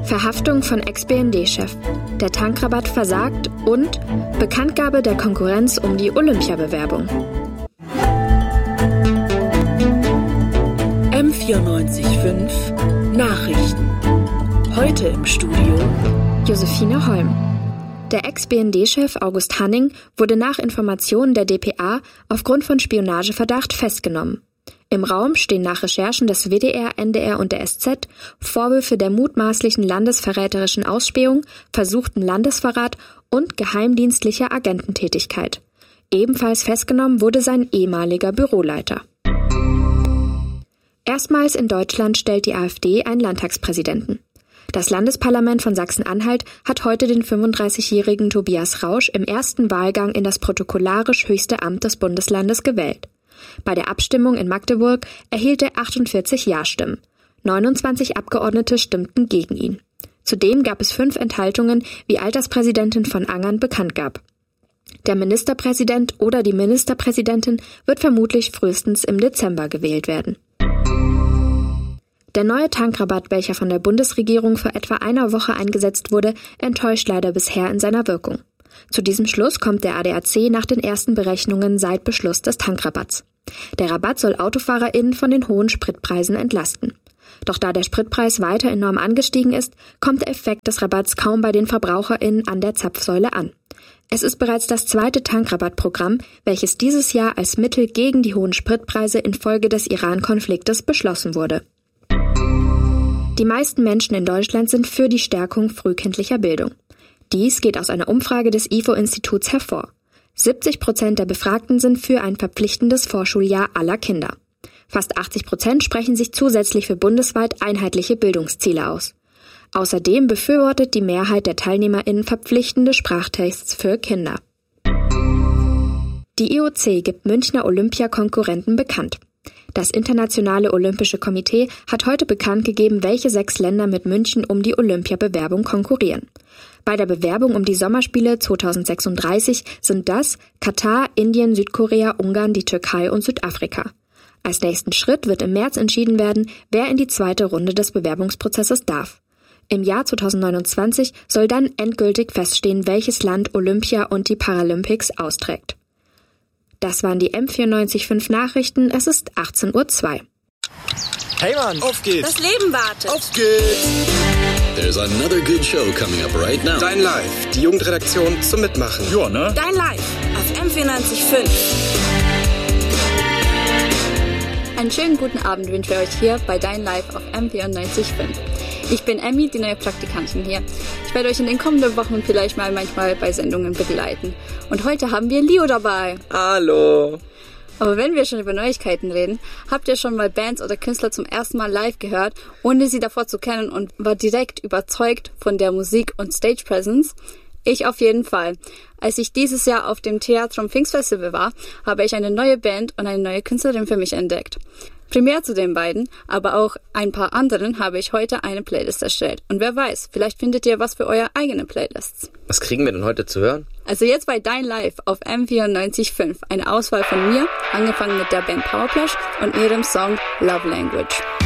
Verhaftung von Ex-BND-Chef, der Tankrabatt versagt und Bekanntgabe der Konkurrenz um die Olympiabewerbung. M94.5 Nachrichten. Heute im Studio Josephine Holm. Der Ex-BND-Chef August Hanning wurde nach Informationen der dpa aufgrund von Spionageverdacht festgenommen. Im Raum stehen nach Recherchen des WDR, NDR und der SZ Vorwürfe der mutmaßlichen landesverräterischen Ausspähung, versuchten Landesverrat und geheimdienstlicher Agententätigkeit. Ebenfalls festgenommen wurde sein ehemaliger Büroleiter. Erstmals in Deutschland stellt die AfD einen Landtagspräsidenten. Das Landesparlament von Sachsen-Anhalt hat heute den 35-jährigen Tobias Rausch im ersten Wahlgang in das protokollarisch höchste Amt des Bundeslandes gewählt. Bei der Abstimmung in Magdeburg erhielt er 48 Ja-Stimmen. 29 Abgeordnete stimmten gegen ihn. Zudem gab es 5 Enthaltungen, wie Alterspräsidentin von Angern bekannt gab. Der Ministerpräsident oder die Ministerpräsidentin wird vermutlich frühestens im Dezember gewählt werden. Der neue Tankrabatt, welcher von der Bundesregierung vor etwa einer Woche eingesetzt wurde, enttäuscht leider bisher in seiner Wirkung. Zu diesem Schluss kommt der ADAC nach den ersten Berechnungen seit Beschluss des Tankrabatts. Der Rabatt soll AutofahrerInnen von den hohen Spritpreisen entlasten. Doch da der Spritpreis weiter enorm angestiegen ist, kommt der Effekt des Rabatts kaum bei den VerbraucherInnen an der Zapfsäule an. Es ist bereits das zweite Tankrabattprogramm, welches dieses Jahr als Mittel gegen die hohen Spritpreise infolge des Iran-Konfliktes beschlossen wurde. Die meisten Menschen in Deutschland sind für die Stärkung frühkindlicher Bildung. Dies geht aus einer Umfrage des IFO-Instituts hervor. 70% der Befragten sind für ein verpflichtendes Vorschuljahr aller Kinder. Fast 80% sprechen sich zusätzlich für bundesweit einheitliche Bildungsziele aus. Außerdem befürwortet die Mehrheit der TeilnehmerInnen verpflichtende Sprachtests für Kinder. Die IOC gibt Münchner Olympiakonkurrenten bekannt. Das Internationale Olympische Komitee hat heute bekannt gegeben, welche 6 Länder mit München um die Olympiabewerbung konkurrieren. Bei der Bewerbung um die Sommerspiele 2036 sind das Katar, Indien, Südkorea, Ungarn, die Türkei und Südafrika. Als nächsten Schritt wird im März entschieden werden, wer in die zweite Runde des Bewerbungsprozesses darf. Im Jahr 2029 soll dann endgültig feststehen, welches Land Olympia und die Paralympics austrägt. Das waren die M94.5 Nachrichten. Es ist 18:02 Uhr. Hey Mann, auf geht's! Das Leben wartet! Auf geht's! There's another good show coming up right now. Dein Live, die Jugendredaktion zum Mitmachen. Ja, ne? Dein Live auf M94.5. Einen schönen guten Abend wünsche ich euch hier bei Dein Live auf M94.5. Ich bin Emmy, die neue Praktikantin hier. Ich werde euch in den kommenden Wochen vielleicht manchmal bei Sendungen begleiten. Und heute haben wir Leo dabei. Hallo. Aber wenn wir schon über Neuigkeiten reden, habt ihr schon mal Bands oder Künstler zum ersten Mal live gehört, ohne sie davor zu kennen und war direkt überzeugt von der Musik und Stage Presence? Ich auf jeden Fall. Als ich dieses Jahr auf dem Theatrum Pfingstfestival war, habe ich eine neue Band und eine neue Künstlerin für mich entdeckt. Primär zu den beiden, aber auch ein paar anderen habe ich heute eine Playlist erstellt. Und wer weiß, vielleicht findet ihr was für eure eigene Playlists. Was kriegen wir denn heute zu hören? Also jetzt bei Dein Live auf M94.5 eine Auswahl von mir, angefangen mit der Band Powerplush und ihrem Song Love Language.